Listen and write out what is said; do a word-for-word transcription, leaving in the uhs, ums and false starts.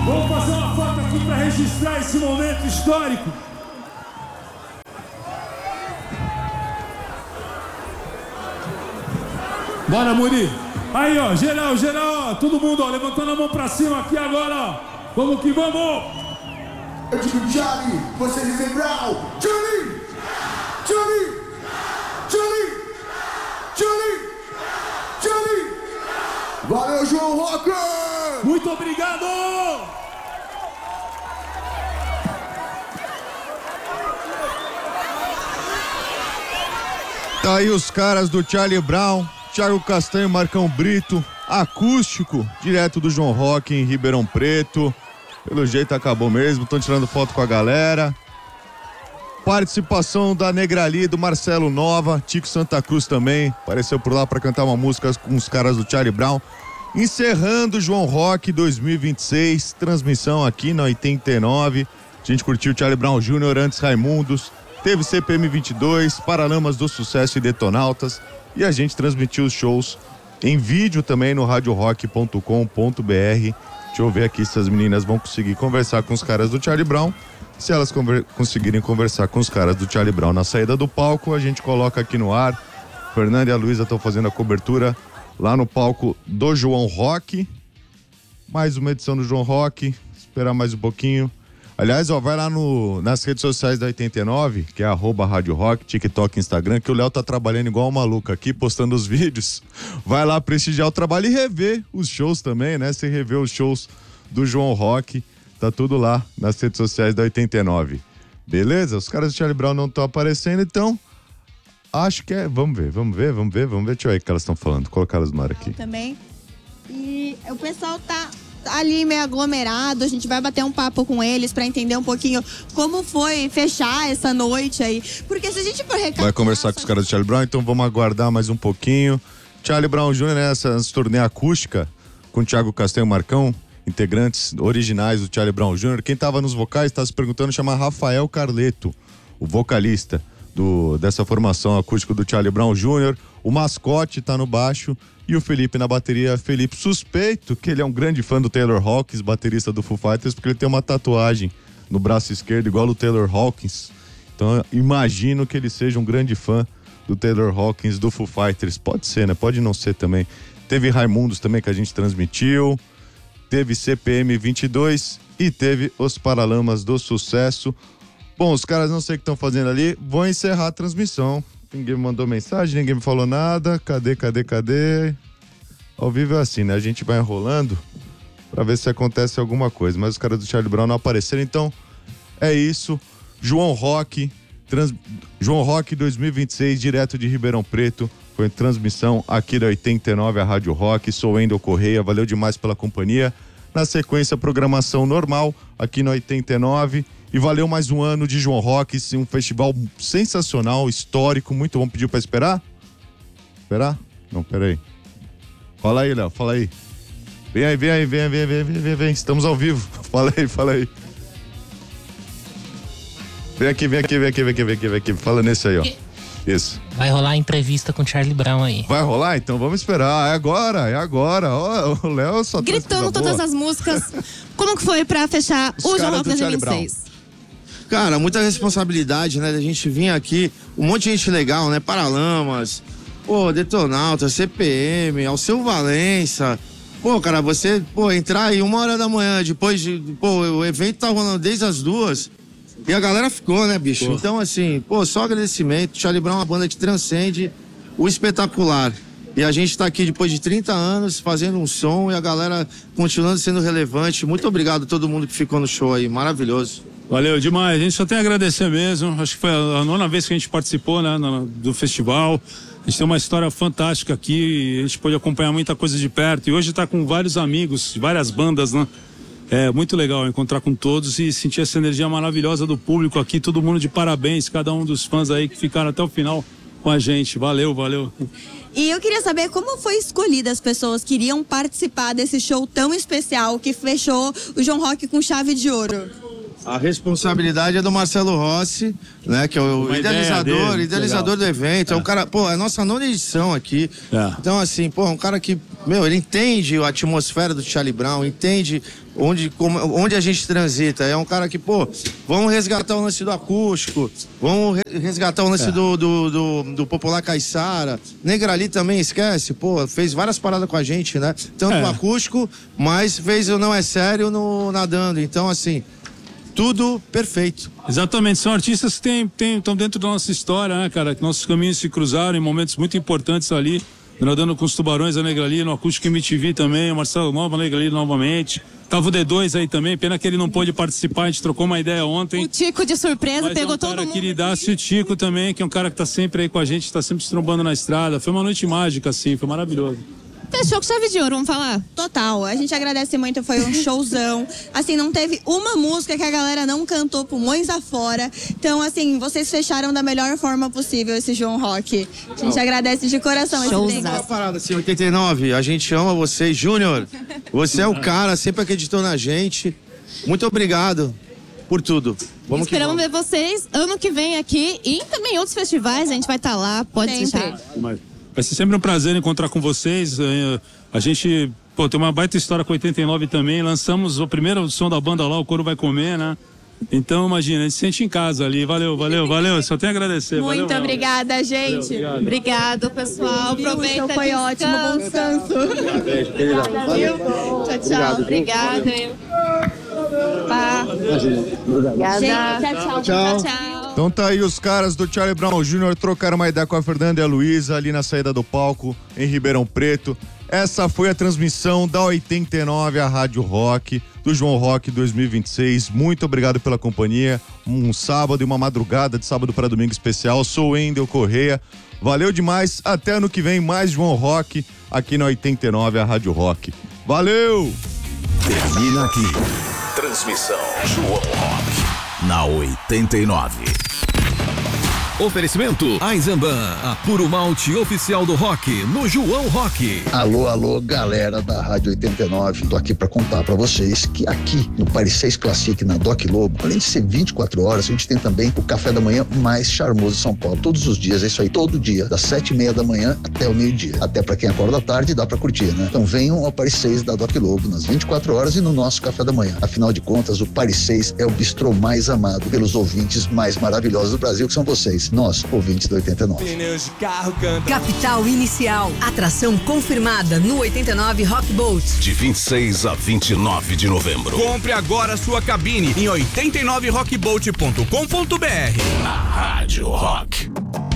Vamos fazer uma foto aqui para registrar esse momento histórico. Bora, Muri. Aí, ó, geral, geral, ó, todo mundo, ó, levantando a mão pra cima aqui agora, ó. Vamos que vamos! Eu digo Charlie, você diz Brown. Charlie! Charlie! Charlie! Charlie! Charlie! Valeu, João Rocker! Muito obrigado! Tá aí os caras do Charlie Brown, Thiago Castanho, Marcão Brito, acústico, direto do João Rock em Ribeirão Preto. Pelo jeito acabou mesmo, estão tirando foto com a galera. Participação da Negrali, do Marcelo Nova, Tico Santa Cruz também, apareceu por lá para cantar uma música com os caras do Charlie Brown. Encerrando o João Rock dois mil e vinte e seis, transmissão aqui na oitenta e nove. A gente curtiu Charlie Brown Júnior, antes Raimundos, teve C P M vinte e dois, Paralamas do Sucesso e Detonautas, e a gente transmitiu os shows em vídeo também no radio rock ponto com ponto b r. Deixa eu ver aqui se as meninas vão conseguir conversar com os caras do Charlie Brown. Se elas conver- conseguirem conversar com os caras do Charlie Brown na saída do palco, a gente coloca aqui no ar. Fernanda e a Luísa estão fazendo a cobertura lá no palco do João Rock. Mais uma edição do João Rock. Esperar mais um pouquinho. Aliás, ó, vai lá no, nas redes sociais da oitenta e nove, que é arroba Rádio Rock, TikTok, Instagram, que o Léo tá trabalhando igual um maluco aqui, postando os vídeos. Vai lá prestigiar o trabalho e rever os shows também, né? Você rever os shows do João Rock, tá tudo lá nas redes sociais da oitenta e nove. Beleza? Os caras do Charlie Brown não estão aparecendo, então acho que é... Vamos ver, vamos ver, vamos ver, vamos ver. Deixa eu ver o que elas estão falando. Colocar elas no ar aqui. Também. E o pessoal tá ali meio aglomerado, a gente vai bater um papo com eles pra entender um pouquinho como foi fechar essa noite aí. Porque se a gente for recapitular... Vai conversar com os caras do Charlie Brown, então vamos aguardar mais um pouquinho. Charlie Brown Júnior nessa turnê acústica com o Thiago Castanho e Marcão, integrantes originais do Charlie Brown Júnior. Quem tava nos vocais, tá se perguntando, chama Rafael Carleto, o vocalista do, dessa formação acústica do Charlie Brown Júnior. O Mascote tá no baixo e o Felipe na bateria. Felipe, suspeito que ele é um grande fã do Taylor Hawkins, baterista do Foo Fighters, porque ele tem uma tatuagem no braço esquerdo igual o Taylor Hawkins. Então imagino que ele seja um grande fã do Taylor Hawkins, do Foo Fighters. Pode ser, né? Pode não ser também. Teve Raimundos também que a gente transmitiu. Teve C P M vinte e dois e teve os Paralamas do Sucesso. Bom, os caras não sei o que estão fazendo ali. Vou encerrar a transmissão. Ninguém me mandou mensagem, ninguém me falou nada. Cadê, cadê, cadê? Ao vivo é assim, né? A gente vai enrolando pra ver se acontece alguma coisa. Mas os caras do Charlie Brown não apareceram, então é isso. João Rock, trans... João Rock dois mil e vinte e seis, direto de Ribeirão Preto. Foi transmissão aqui da oitenta e nove, a Rádio Rock. Sou Wendel Correia, valeu demais pela companhia. Na sequência, programação normal aqui na oitenta e nove. E valeu mais um ano de João Rock, um festival sensacional, histórico, muito bom. Pediu pra esperar? Esperar? Não, peraí. Fala aí, Léo, fala aí. Vem aí, vem aí, vem, vem, vem, vem, vem, vem. Estamos ao vivo. Fala aí, fala aí. Vem aqui, vem aqui, vem aqui, vem aqui, vem aqui, vem aqui. Fala nesse aí, ó. Isso. Vai rolar a entrevista com o Charlie Brown aí. Vai rolar? Então vamos esperar. É agora, é agora. Ó, o Léo só gritando todas as músicas. Como que foi pra fechar Os o João caras Rock do dois mil e Charlie vinte e seis? Cara, muita responsabilidade, né? Da gente vir aqui, um monte de gente legal, né? Paralamas, pô, Detonauta, C P M, Alceu Valença. Pô, cara, você, pô, entrar aí uma hora da manhã, depois de, pô, o evento tá rolando desde as duas e a galera ficou, né, bicho? Pô. Então, assim, pô, só agradecimento. Charlie Brown é uma banda que transcende o espetacular. E a gente tá aqui depois de trinta anos fazendo um som e a galera continuando sendo relevante. Muito obrigado a todo mundo que ficou no show aí, maravilhoso. Valeu demais, a gente só tem a agradecer mesmo. Acho que foi a nona vez que a gente participou, né, no, do festival. A gente tem uma história fantástica aqui, a gente pôde acompanhar muita coisa de perto. E hoje está com vários amigos, várias bandas, né? É muito legal encontrar com todos e sentir essa energia maravilhosa do público aqui. Todo mundo de parabéns, cada um dos fãs aí que ficaram até o final com a gente. Valeu, valeu. E eu queria saber como foi escolhida as pessoas que iriam participar desse show tão especial que fechou o João Rock com chave de ouro. A responsabilidade é do Marcelo Rossi, né? Que é o Uma idealizador, ideia dele, idealizador legal. do evento. É. é um cara, pô, é a nossa nona edição aqui. É. Então, assim, pô, um cara que meu, ele entende a atmosfera do Charlie Brown, entende onde, como, onde a gente transita. É um cara que, pô, vamos resgatar o lance do acústico, vamos resgatar o lance é. do, do, do, do Popular Caiçara. Negrali também, esquece, pô, fez várias paradas com a gente, né? Tanto é. o acústico, mas fez o Não É Sério no Nadando. Então, assim, tudo perfeito. Exatamente, são artistas que estão dentro da nossa história, né, cara? Que nossos caminhos se cruzaram em momentos muito importantes ali. Nadando com os Tubarões, a Negrali, no Acústico M T V também, o Marcelo Nova, a Negrali novamente. Tava o D dois aí também, pena que ele não pôde participar, a gente trocou uma ideia ontem. O Tico de surpresa mas pegou é um todo cara mundo. Queridaço, e o Tico também, que é um cara que tá sempre aí com a gente, tá sempre se trombando na estrada. Foi uma noite mágica, assim, foi maravilhoso. Fechou com chave de ouro, vamos falar? Total, a gente agradece muito, foi um showzão. Assim, não teve uma música que a galera não cantou pulmões afora. Então, assim, vocês fecharam da melhor forma possível esse João Rock. A gente agradece de coração esse tempo. Uma parada assim, oitenta e nove, a gente ama você, Júnior. Você é o cara, sempre acreditou na gente. Muito obrigado por tudo. Vamos Esperamos que ver vocês ano que vem aqui e também outros festivais, a gente vai estar lá, pode Sempre. deixar. Vai ser sempre um prazer encontrar com vocês. A gente, pô, tem uma baita história com oitenta e nove também. Lançamos o primeiro som da banda lá, O Couro Vai Comer, né? Então, imagina, a gente se sente em casa ali. Valeu, valeu, valeu. Só tenho a agradecer. Muito valeu, obrigada, gente. Valeu, obrigado, pessoal. Aproveita. Foi descanso. ótimo, bom descanso. Obrigada, viu? Tchau, tchau. Obrigada. Pá. Obrigada. Tchau, tchau. Tchau. Tchau. Então tá aí os caras do Charlie Brown Júnior trocaram uma ideia com a Fernanda e a Luísa ali na saída do palco em Ribeirão Preto. Essa foi a transmissão da oitenta e nove, a Rádio Rock, do João Rock dois mil e vinte e seis. Muito obrigado pela companhia. Um sábado e uma madrugada de sábado para domingo especial. Sou o Wendel Correia. Valeu demais. Até ano que vem mais João Rock aqui na oitenta e nove, a Rádio Rock. Valeu! Termina aqui. Transmissão João Rock na oitenta e nove. Oferecimento Eisenbahn, a puro malte oficial do rock, no João Rock. Alô, alô, galera da Rádio oitenta e nove. Tô aqui pra contar pra vocês que aqui no Paris seis Classic, na Doc Lobo, além de ser vinte e quatro horas, a gente tem também o café da manhã mais charmoso de São Paulo. Todos os dias, é isso aí, todo dia, das sete e meia da manhã até o meio-dia. Até pra quem acorda à tarde, dá pra curtir, né? Então venham ao Paris seis da Doc Lobo, nas vinte e quatro horas e no nosso café da manhã. Afinal de contas, o Paris seis é o bistrô mais amado pelos ouvintes mais maravilhosos do Brasil, que são vocês. Nós, ouvintes do oitenta e nove. Pneus de carro cantam. Capital Inicial. Atração confirmada no oitenta e nove Rock Boat. De vinte e seis a vinte e nove de novembro. Compre agora sua cabine em oitenta e nove rock boat ponto com ponto br. Na Rádio Rock.